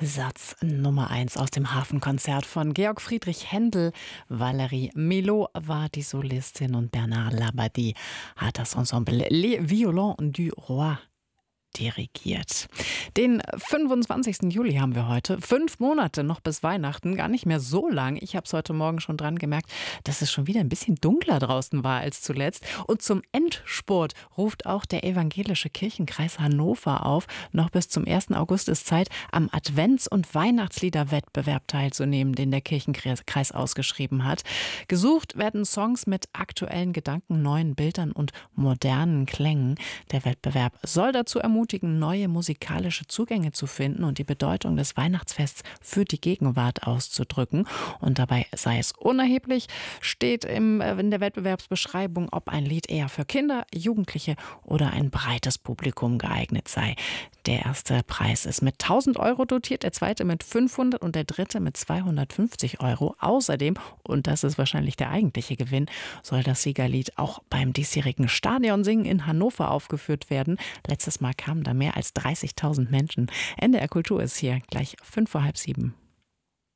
Satz Nummer 1 aus dem Hafenkonzert von Georg Friedrich Händel. Valerie Mélot war die Solistin und Bernard Labadie hat das Ensemble Les Violons du Roi dirigiert. Den 25. Juli haben wir heute. 5 Monate noch bis Weihnachten, gar nicht mehr so lang. Ich habe es heute Morgen schon dran gemerkt, dass es schon wieder ein bisschen dunkler draußen war als zuletzt. Und zum Endspurt ruft auch der Evangelische Kirchenkreis Hannover auf. Noch bis zum 1. August ist Zeit, am Advents- und Weihnachtsliederwettbewerb teilzunehmen, den der Kirchenkreis ausgeschrieben hat. Gesucht werden Songs mit aktuellen Gedanken, neuen Bildern und modernen Klängen. Der Wettbewerb soll dazu ermutigen, neue musikalische Zugänge zu finden und die Bedeutung des Weihnachtsfests für die Gegenwart auszudrücken. Und dabei sei es unerheblich, steht in der Wettbewerbsbeschreibung, ob ein Lied eher für Kinder, Jugendliche oder ein breites Publikum geeignet sei. Der erste Preis ist mit 1.000 Euro dotiert, der zweite mit 500 und der dritte mit 250 Euro. Außerdem, und das ist wahrscheinlich der eigentliche Gewinn, soll das Siegerlied auch beim diesjährigen Stadionsingen in Hannover aufgeführt werden. Letztes Mal kamen da mehr als 30.000 Menschen. NDR Kultur ist hier gleich 6:05.